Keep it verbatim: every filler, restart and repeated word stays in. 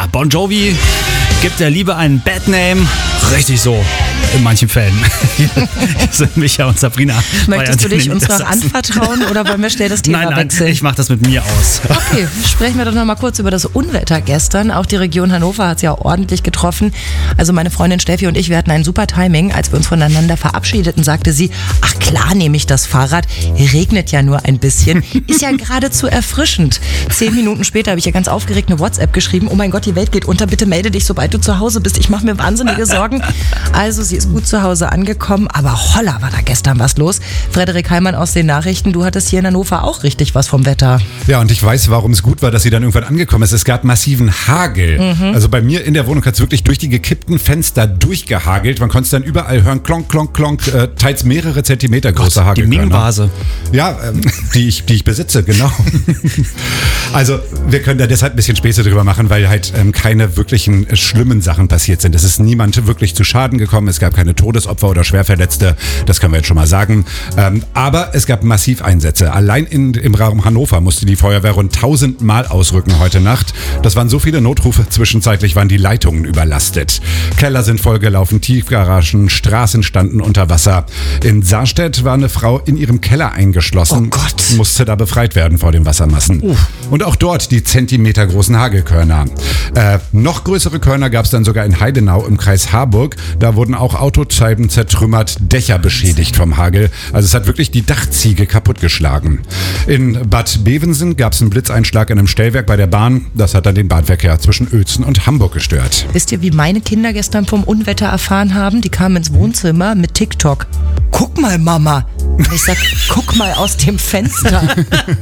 Bon Jovi gibt der Liebe einen Bad Name. Richtig so. In manchen Fällen. Hier sind Micha und Sabrina. Möchtest du dich uns noch anvertrauen oder wollen wir schnell das Thema nein, nein, wechseln? Ich mache das mit mir aus. Okay, sprechen wir doch noch mal kurz über das Unwetter gestern. Auch die Region Hannover hat es ja ordentlich getroffen. Also meine Freundin Steffi und ich, wir hatten ein super Timing. Als wir uns voneinander verabschiedeten, sagte sie, ach klar nehme ich das Fahrrad. Regnet ja nur ein bisschen. Ist ja geradezu erfrischend. Zehn Minuten später habe ich ja ganz aufgeregt eine WhatsApp geschrieben. Oh mein Gott, die Welt geht unter. Bitte melde dich, sobald du zu Hause bist. Ich mache mir wahnsinnige Sorgen. Also sie ist gut zu Hause angekommen, aber holla war da gestern was los. Frederik Heimann aus den Nachrichten, du hattest hier in Hannover auch richtig was vom Wetter. Ja, und ich weiß, warum es gut war, dass sie dann irgendwann angekommen ist. Es gab massiven Hagel. Mhm. Also bei mir in der Wohnung hat es wirklich durch die gekippten Fenster durchgehagelt. Man konnte es dann überall hören, klonk, klonk, klonk, äh, teils mehrere Zentimeter große Hagel. Die Ming-Vase. Ja, ähm, die, ich, die ich besitze, genau. Also wir können da deshalb ein bisschen Späße drüber machen, weil halt ähm, keine wirklichen äh, schlimmen Sachen passiert sind. Es ist niemand wirklich zu Schaden gekommen. Es gab keine Todesopfer oder Schwerverletzte. Das können wir jetzt schon mal sagen. Ähm, aber es gab massiv Einsätze. Allein in, im Raum Hannover musste die Feuerwehr rund tausend Mal ausrücken heute Nacht. Das waren so viele Notrufe. Zwischenzeitlich waren die Leitungen überlastet. Keller sind vollgelaufen, Tiefgaragen, Straßen standen unter Wasser. In Saarstedt war eine Frau in ihrem Keller eingeschlossen. Oh Gott. Musste da befreit werden vor den Wassermassen. Uff. Und auch dort die zentimetergroßen Hagelkörner. Äh, noch größere Körner gab es dann sogar in Heidenau im Kreis Harburg. Da wurden auch Autoscheiben zertrümmert, Dächer beschädigt vom Hagel. Also es hat wirklich die Dachziegel kaputtgeschlagen. In Bad Bevensen gab es einen Blitzeinschlag in einem Stellwerk bei der Bahn. Das hat dann den Bahnverkehr zwischen Uelzen und Hamburg gestört. Wisst ihr, wie meine Kinder gestern vom Unwetter erfahren haben? Die kamen ins Wohnzimmer mit TikTok. Guck mal, Mama. Und ich sag, guck mal aus dem Fenster.